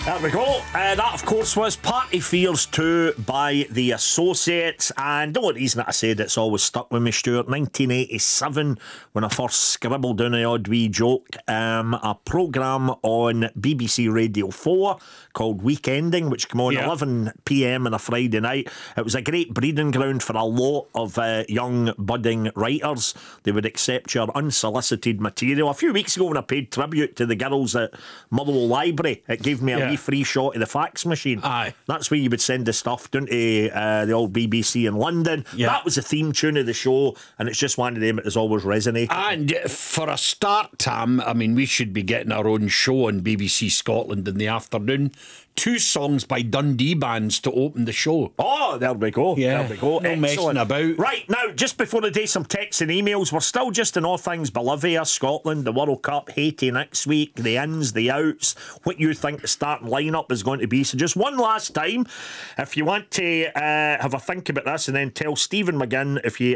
There we go. That, of course, was Party Fears 2 by The Associates. And the only reason that I said it's always stuck with me, Stuart, 1987, when I first scribbled down an odd wee joke, a programme on BBC Radio 4 called Weekending, which came on 11 p.m. on a Friday night. It was a great breeding ground for a lot of young budding writers. They would accept your unsolicited material. A few weeks ago, when I paid tribute to the girls at Motherwell Library, it gave me a wee free shot of the fax machine. Aye. That's where you would send the stuff down to the old BBC in London. Yeah. That was the theme tune of the show, and it's just one of them that has always resonated. And for a start, Tam, I mean, we should be getting our own show on BBC Scotland in the afternoon. 2 songs by Dundee bands to open the show. Oh, there we go. Yeah, there we go. no messing about. Right, now, just before the day, some texts and emails. We're still just in all things Bolivia, Scotland, the World Cup, Haiti next week, the ins, the outs, what you think the starting lineup is going to be. So just one last time, if you want to have a think about this and then tell Stephen McGinn if you